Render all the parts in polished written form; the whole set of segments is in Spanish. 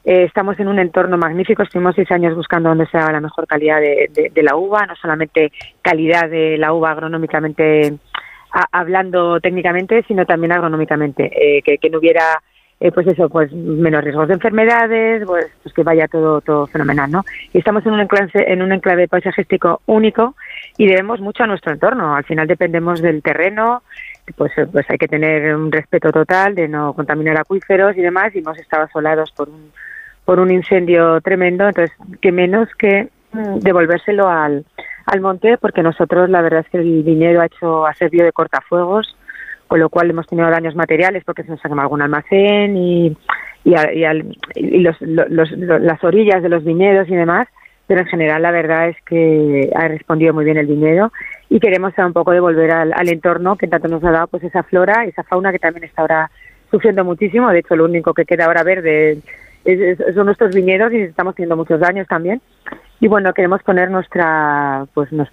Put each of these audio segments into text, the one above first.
Estamos en un entorno magnífico, estuvimos 6 años buscando dónde se daba la mejor calidad de la uva, no solamente calidad de la uva agronómicamente, hablando técnicamente, sino también agronómicamente, que no hubiera pues menos riesgos de enfermedades, pues que vaya todo fenomenal, ¿no? Y estamos en un enclave paisajístico único y debemos mucho a nuestro entorno. Al final dependemos del terreno, pues hay que tener un respeto total de no contaminar acuíferos y demás, y hemos estado asolados por un incendio tremendo, entonces qué menos que devolvérselo al monte, porque nosotros la verdad es que el viñedo ha servido de cortafuegos, con lo cual hemos tenido daños materiales porque se nos ha quemado algún almacén y las orillas de los viñedos y demás, pero en general la verdad es que ha respondido muy bien el viñedo y queremos un poco devolver al entorno que tanto nos ha dado pues esa flora, esa fauna que también está ahora sufriendo muchísimo. De hecho, lo único que queda ahora verde son nuestros viñedos y estamos teniendo muchos daños también. Y bueno, queremos poner nuestra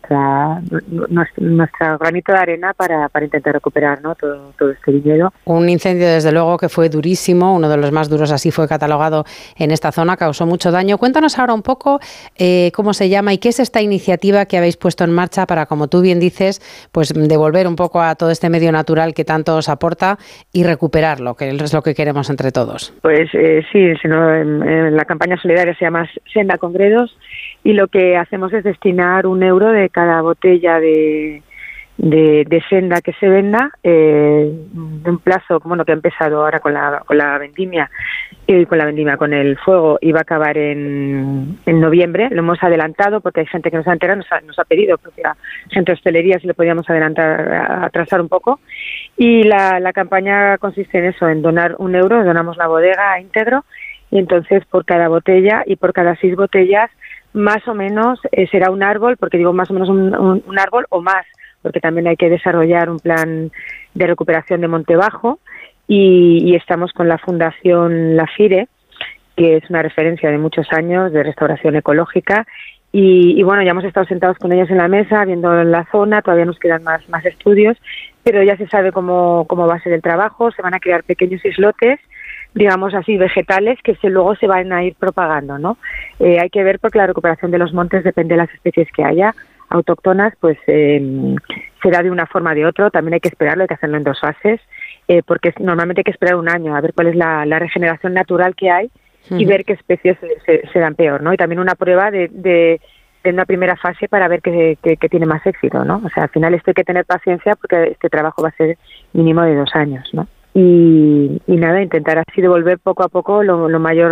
granito de arena para intentar recuperar, ¿no?, todo este viñedo. Un incendio, desde luego, que fue durísimo, uno de los más duros, así fue catalogado en esta zona, causó mucho daño. Cuéntanos ahora un poco cómo se llama y qué es esta iniciativa que habéis puesto en marcha para, como tú bien dices, pues devolver un poco a todo este medio natural que tanto os aporta y recuperarlo, que es lo que queremos entre todos. Pues sí, en la campaña solidaria se llama Senda con Gredos, y lo que hacemos es destinar €1 de cada botella de senda que se venda, de un plazo que ha empezado ahora con la vendimia, con el fuego, y va a acabar en noviembre. Lo hemos adelantado porque hay gente que nos ha enterado, nos ha pedido, propia gente de hostelería, si lo podíamos atrasar un poco. Y la campaña consiste en eso, en donar €1, donamos la bodega íntegro, y entonces por cada botella y por cada 6 botellas más o menos será un árbol, porque digo más o menos un árbol o más, porque también hay que desarrollar un plan de recuperación de Monte Bajo, y estamos con la Fundación La Fire, que es una referencia de muchos años de restauración ecológica, y bueno, ya hemos estado sentados con ellos en la mesa, viendo la zona, todavía nos quedan más estudios, pero ya se sabe cómo va a ser el trabajo. Se van a crear pequeños islotes, digamos así, vegetales, que luego se van a ir propagando, ¿no? Hay que ver, porque la recuperación de los montes depende de las especies que haya autóctonas, pues será de una forma o de otra. También hay que esperarlo, hay que hacerlo en 2 fases, porque normalmente hay que esperar 1 año a ver cuál es la regeneración natural que hay y ver qué especies se dan peor, ¿no? Y también una prueba de una primera fase para ver qué tiene más éxito, ¿no? O sea, al final esto hay que tener paciencia, porque este trabajo va a ser mínimo de 2 años, ¿no? Y nada, intentar así devolver poco a poco lo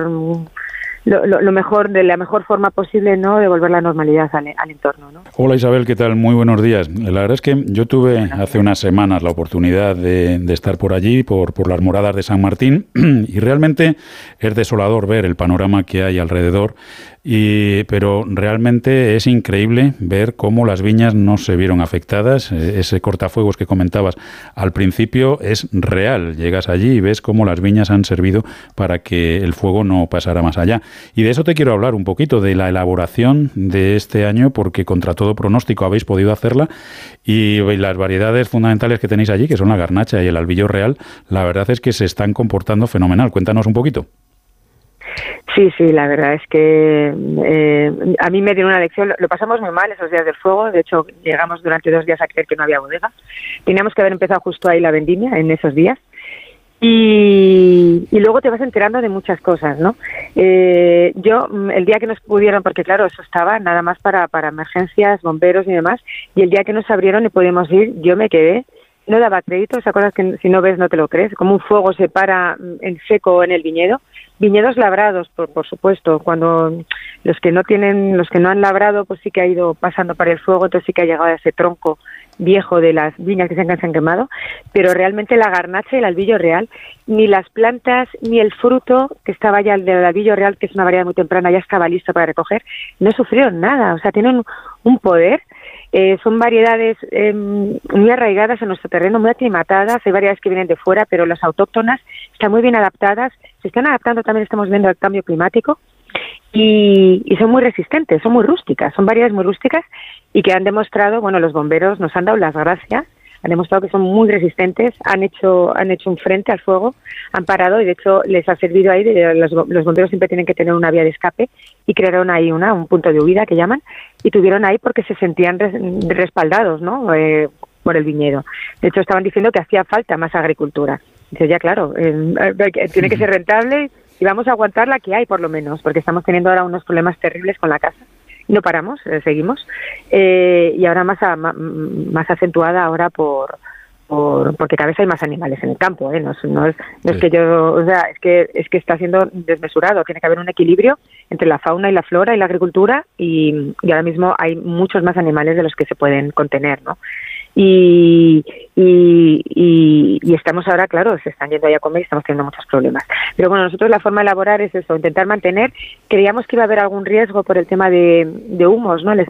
mejor, de la mejor forma posible, ¿no?, devolver la normalidad al entorno, ¿no? Hola Isabel, ¿qué tal? Muy buenos días. La verdad es que yo tuve hace unas semanas la oportunidad de estar por allí, por las moradas de San Martín, y realmente es desolador ver el panorama que hay alrededor. Pero realmente es increíble ver cómo las viñas no se vieron afectadas. Ese cortafuegos que comentabas al principio es real. Llegas allí y ves cómo las viñas han servido para que el fuego no pasara más allá. Y de eso te quiero hablar un poquito, de la elaboración de este año, porque contra todo pronóstico habéis podido hacerla, y las variedades fundamentales que tenéis allí, que son la garnacha y el albillo real, la verdad es que se están comportando fenomenal. Cuéntanos un poquito. Sí, la verdad es que a mí me dio una lección. Lo pasamos muy mal esos días del fuego. De hecho, llegamos durante 2 días a creer que no había bodega. Teníamos que haber empezado justo ahí la vendimia, en esos días. Y luego te vas enterando de muchas cosas, ¿no? Yo, el día que nos pudieron, porque claro, eso estaba nada más para emergencias, bomberos y demás, y el día que nos abrieron y pudimos ir, yo me quedé, no daba crédito. ¿Se acuerdas que si no ves no te lo crees? Como un fuego se para en seco en el viñedo. Viñedos labrados, por supuesto. Cuando los que no han labrado, pues sí que ha ido pasando para el fuego, entonces sí que ha llegado a ese tronco viejo de las viñas que se han quemado. Pero realmente la garnacha y el albillo real, ni las plantas ni el fruto, que estaba ya el del albillo real, que es una variedad muy temprana, ya estaba listo para recoger, no sufrieron nada. O sea, tienen un poder. Son variedades muy arraigadas en nuestro terreno, muy aclimatadas. Hay variedades que vienen de fuera, pero las autóctonas están muy bien adaptadas. Se están adaptando también, estamos viendo, al cambio climático, y son muy resistentes, son muy rústicas, son variedades muy rústicas, y que han demostrado, bueno, los bomberos nos han dado las gracias han demostrado que son muy resistentes, han hecho un frente al fuego, han parado y de hecho les ha servido ahí, los bomberos siempre tienen que tener una vía de escape y crearon ahí un punto de huida que llaman, y tuvieron ahí porque se sentían respaldados, ¿no? Por el viñedo. De hecho estaban diciendo que hacía falta más agricultura. Dice, ya claro, tiene que ser rentable y vamos a aguantar la que hay por lo menos, porque estamos teniendo ahora unos problemas terribles con la casa. No paramos, seguimos, y ahora más acentuada ahora porque cada vez hay más animales en el campo, no es que yo, o sea, es que está siendo desmesurado. Tiene que haber un equilibrio entre la fauna y la flora y la agricultura, y ahora mismo hay muchos más animales de los que se pueden contener, ¿no? Y estamos ahora, claro, se están yendo ahí a comer y estamos teniendo muchos problemas. Pero bueno, nosotros la forma de elaborar es eso, intentar mantener. Creíamos que iba a haber algún riesgo por el tema de humos, ¿no? El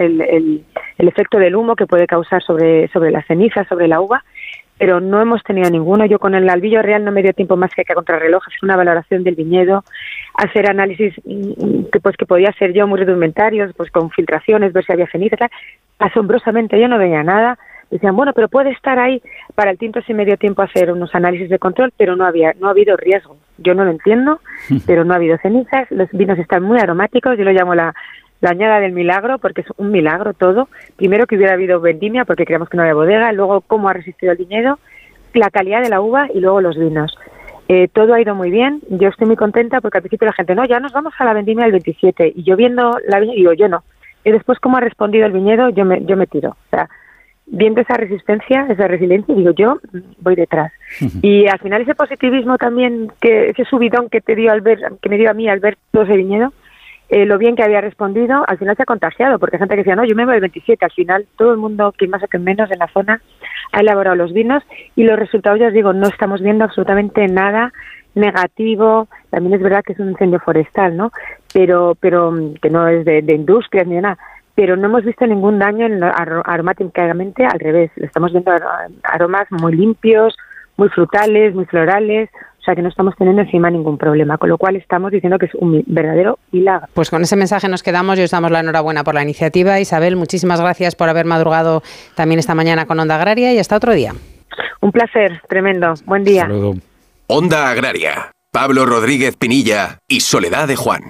efecto del humo que puede causar sobre la ceniza, sobre la uva, pero no hemos tenido ninguno. Yo con el Albillo Real no me dio tiempo más que a contrarreloj hacer una valoración del viñedo, hacer análisis que podía ser yo muy rudimentarios, pues con filtraciones, ver si había ceniza, tal. Asombrosamente yo no veía nada. Decían, bueno, pero puede estar ahí. Para el tinto sí me dio tiempo a hacer unos análisis de control, pero no ha habido riesgo. Yo no lo entiendo, pero no ha habido cenizas. Los vinos están muy aromáticos. Yo lo llamo la añada del milagro, porque es un milagro todo. Primero que hubiera habido vendimia, porque creíamos que no había bodega. Luego cómo ha resistido el viñedo, la calidad de la uva y luego los vinos. Todo ha ido muy bien. Yo estoy muy contenta porque al principio la gente, no, ya nos vamos a la vendimia del 27. Y yo viendo la viña, digo, yo no. Y después cómo ha respondido el viñedo, yo me tiro. O sea, viendo esa resistencia, esa resiliencia, digo, yo voy detrás. Y al final ese positivismo también, ese subidón que me dio a mí al ver todo ese viñedo, lo bien que había respondido, al final se ha contagiado, porque hay gente que decía, no, yo me voy el 27, al final todo el mundo, que más o que menos en la zona, ha elaborado los vinos, y los resultados, ya os digo, no estamos viendo absolutamente nada negativo. También es verdad que es un incendio forestal, ¿no? Pero que no es de industrias ni de nada. Pero no hemos visto ningún daño aromáticamente, al revés. Estamos viendo aromas muy limpios, muy frutales, muy florales, o sea que no estamos teniendo encima ningún problema, con lo cual estamos diciendo que es un verdadero milagro. Pues con ese mensaje nos quedamos y os damos la enhorabuena por la iniciativa. Isabel, muchísimas gracias por haber madrugado también esta mañana con Onda Agraria y hasta otro día. Un placer, tremendo. Buen día. Saludo. Onda Agraria, Pablo Rodríguez Pinilla y Soledad de Juan.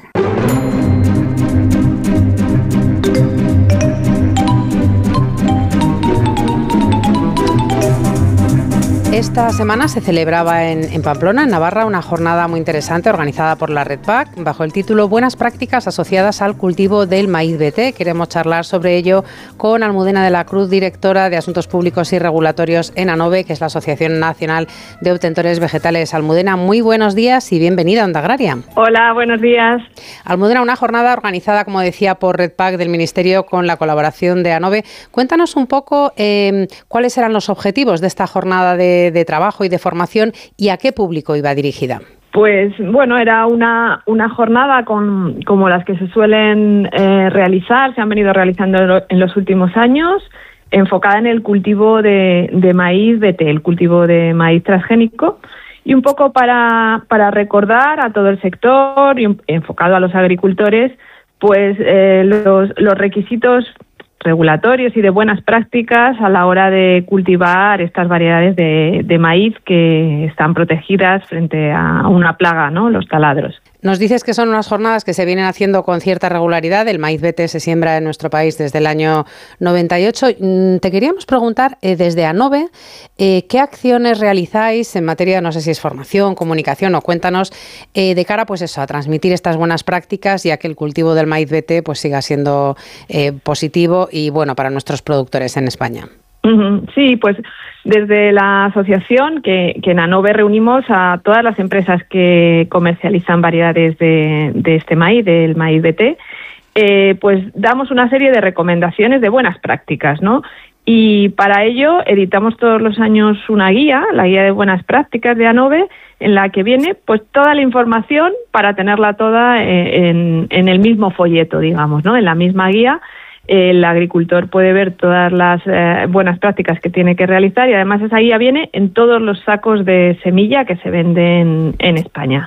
Esta semana se celebraba en Pamplona, en Navarra, una jornada muy interesante organizada por la Red PAC bajo el título Buenas prácticas asociadas al cultivo del maíz BT. Queremos charlar sobre ello con Almudena de la Cruz, directora de Asuntos Públicos y Regulatorios en ANOVE, que es la Asociación Nacional de Obtentores Vegetales. Almudena, muy buenos días y bienvenida a Onda Agraria. Hola, buenos días. Almudena, una jornada organizada, como decía, por Red PAC del Ministerio con la colaboración de ANOVE. Cuéntanos un poco cuáles eran los objetivos de esta jornada de trabajo y de formación y a qué público iba dirigida. Pues bueno, era una jornada como las que se suelen realizar, se han venido realizando en los últimos años, enfocada en el cultivo de maíz BT, el cultivo de maíz transgénico, y un poco para recordar a todo el sector y enfocado a los agricultores, pues los requisitos regulatorios y de buenas prácticas a la hora de cultivar estas variedades de maíz que están protegidas frente a una plaga, ¿no? Los taladros. Nos dices que son unas jornadas que se vienen haciendo con cierta regularidad. El maíz BT se siembra en nuestro país desde el año 98. Te queríamos preguntar desde ANOVE qué acciones realizáis en materia, no sé si es formación, comunicación, o cuéntanos de cara pues eso, a transmitir estas buenas prácticas y a que el cultivo del maíz BT pues siga siendo positivo y bueno para nuestros productores en España. Sí, pues desde la asociación que en ANOVE reunimos a todas las empresas que comercializan variedades de este maíz, del maíz BT, pues damos una serie de recomendaciones de buenas prácticas, ¿no? Y para ello editamos todos los años una guía, la guía de buenas prácticas de ANOVE, en la que viene pues toda la información para tenerla toda en el mismo folleto, digamos, ¿no? En la misma guía, el agricultor puede ver todas las buenas prácticas que tiene que realizar, y además esa guía viene en todos los sacos de semilla que se venden en España.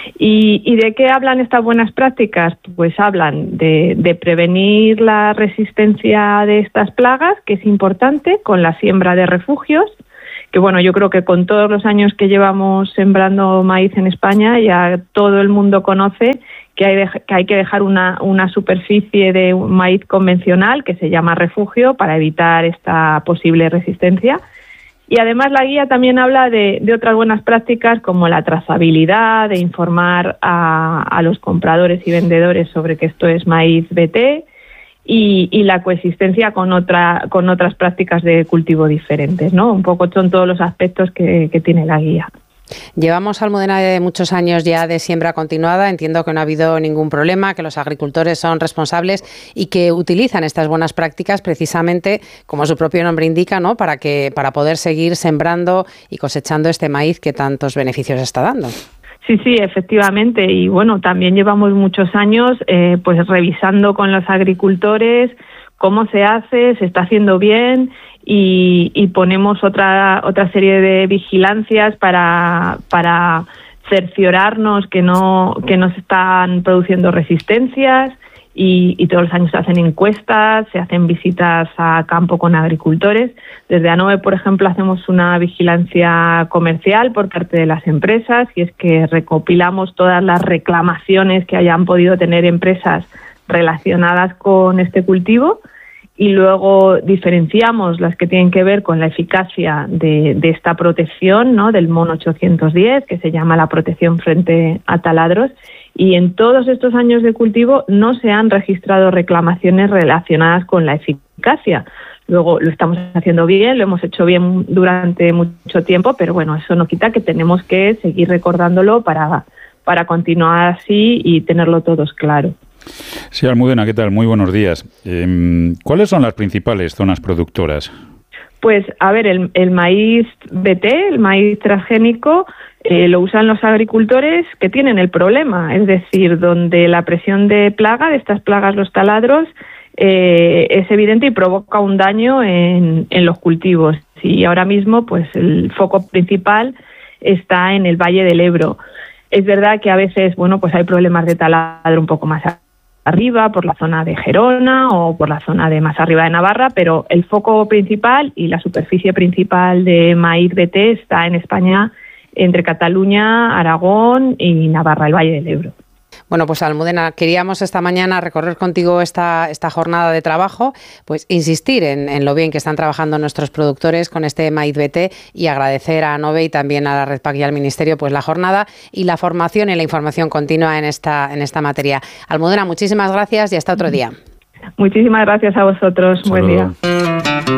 ¿Y de qué hablan estas buenas prácticas? Pues hablan de prevenir la resistencia de estas plagas, que es importante, con la siembra de refugios, que bueno, yo creo que con todos los años que llevamos sembrando maíz en España ya todo el mundo conoce que hay que dejar una superficie de maíz convencional que se llama refugio para evitar esta posible resistencia. Y además la guía también habla de otras buenas prácticas como la trazabilidad, de informar a los compradores y vendedores sobre que esto es maíz BT, y la coexistencia con otras prácticas de cultivo diferentes, ¿no? Un poco son todos los aspectos que tiene la guía. Llevamos, Almudena, de muchos años ya de siembra continuada. Entiendo que no ha habido ningún problema, que los agricultores son responsables y que utilizan estas buenas prácticas precisamente, como su propio nombre indica, ¿no? Para poder seguir sembrando y cosechando este maíz que tantos beneficios está dando. Sí, efectivamente. Y bueno, también llevamos muchos años pues revisando con los agricultores cómo se hace, se está haciendo bien, y ponemos otra serie de vigilancias para cerciorarnos que no se están produciendo resistencias, y todos los años se hacen encuestas, se hacen visitas a campo con agricultores. Desde ANOVE, por ejemplo, hacemos una vigilancia comercial por parte de las empresas, y es que recopilamos todas las reclamaciones que hayan podido tener empresas relacionadas con este cultivo, y luego diferenciamos las que tienen que ver con la eficacia de esta protección, ¿no?, del MON 810, que se llama la protección frente a taladros, y en todos estos años de cultivo no se han registrado reclamaciones relacionadas con la eficacia. Luego lo estamos haciendo bien, lo hemos hecho bien durante mucho tiempo, pero bueno, eso no quita que tenemos que seguir recordándolo para continuar así y tenerlo todos claro. Sí, Almudena, ¿qué tal? Muy buenos días. ¿Cuáles son las principales zonas productoras? Pues, a ver, el maíz BT, el maíz transgénico, lo usan los agricultores que tienen el problema, es decir, donde la presión de plaga, de estas plagas, los taladros, es evidente y provoca un daño en los cultivos. Y ahora mismo, pues, el foco principal está en el Valle del Ebro. Es verdad que a veces, bueno, pues hay problemas de taladro un poco más arriba, por la zona de Gerona o por la zona de más arriba de Navarra, pero el foco principal y la superficie principal de maíz BT está en España, entre Cataluña, Aragón y Navarra, el Valle del Ebro. Bueno, pues Almudena, queríamos esta mañana recorrer contigo esta jornada de trabajo, pues insistir en lo bien que están trabajando nuestros productores con este maíz BT, y agradecer a ANOVE y también a la Redpac y al Ministerio pues la jornada y la formación y la información continua en esta materia. Almudena, muchísimas gracias y hasta otro día. Muchísimas gracias a vosotros. Buen día.